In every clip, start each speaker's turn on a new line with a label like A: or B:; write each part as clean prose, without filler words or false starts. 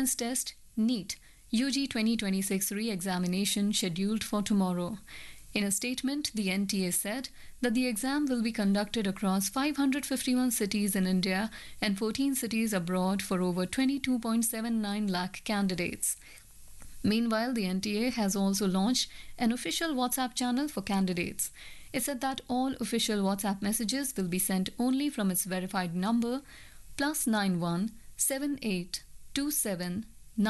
A: Defense Test (NEET) UG 2026 re-examination scheduled for tomorrow. In a statement, the NTA said that the exam will be conducted across 551 cities in India and 14 cities abroad for over 22.79 lakh candidates. Meanwhile, the NTA has also launched an official WhatsApp channel for candidates. It said that all official WhatsApp messages will be sent only from its verified number +91 7827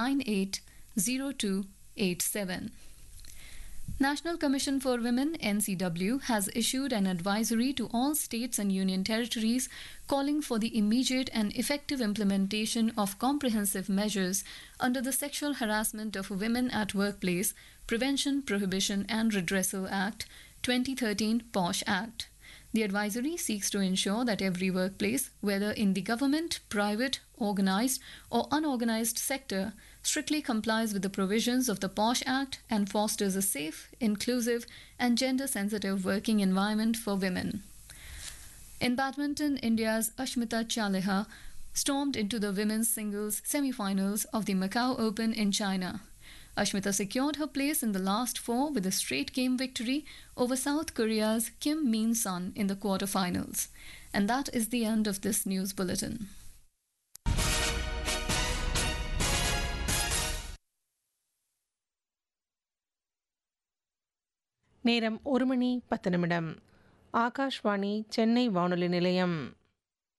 A: 980287. National Commission for Women (NCW) has issued an advisory to all states and union territories calling for the immediate and effective implementation of comprehensive measures under the Sexual Harassment of Women at Workplace Prevention, Prohibition and Redressal Act 2013 (POSH) Act. The advisory seeks to ensure that every workplace, whether in the government, private, organized, or unorganized sector, strictly complies with the provisions of the POSH Act and fosters a safe, inclusive, and gender sensitive working environment for women. In badminton, India's Ashmita Chaliha stormed into the women's singles semi finals of the Macau Open in China. Ashmita secured her place in the last four with a straight game victory over South Korea's Kim Min Sun in the quarterfinals. And that is the end of this news bulletin.
B: நேரம் 1 மணி 10 நிமிடம். ஆகாஷ்வாணி சென்னை வானொலி நிலையம்.